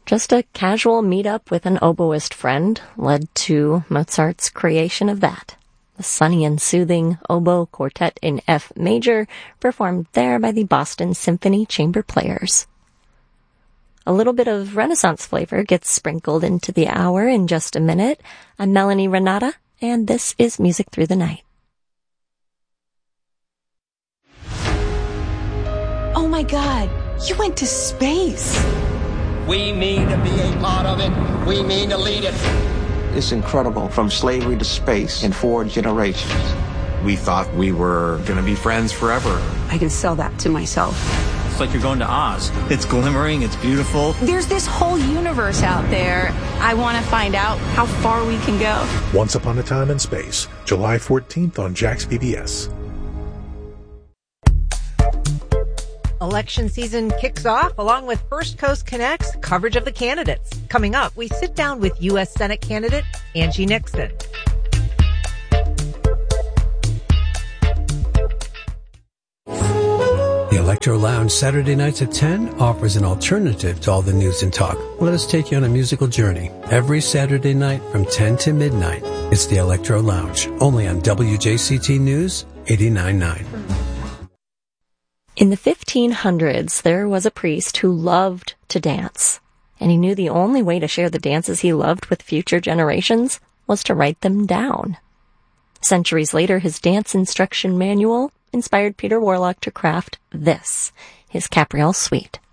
Just a casual meetup with an oboist friend led to Mozart's creation of that. The sunny and soothing oboe quartet in F major, performed there by the Boston Symphony Chamber Players. A little bit of Renaissance flavor gets sprinkled into the hour in just a minute. I'm Melanie Renata, and this is Music Through the Night. Oh my God, you went to space. We mean to be a part of it. We mean to lead it. It's incredible, from slavery to space in 4 generations. We thought we were going to be friends forever. I can sell that to myself. It's like you're going to Oz. It's glimmering, it's beautiful. There's this whole universe out there. I want to find out how far we can go. Once Upon a Time in Space, July 14th on Jax PBS. Election season kicks off along with First Coast Connect's coverage of the candidates. Coming up, we sit down with U.S. Senate candidate Angie Nixon. The Electro Lounge Saturday nights at 10 offers an alternative to all the news and talk. Let us take you on a musical journey. Every Saturday night from 10 to midnight, it's the Electro Lounge, only on WJCT News 89.9. In the 1500s, there was a priest who loved to dance, and he knew the only way to share the dances he loved with future generations was to write them down. Centuries later, his dance instruction manual inspired Peter Warlock to craft this, his Capriole Suite.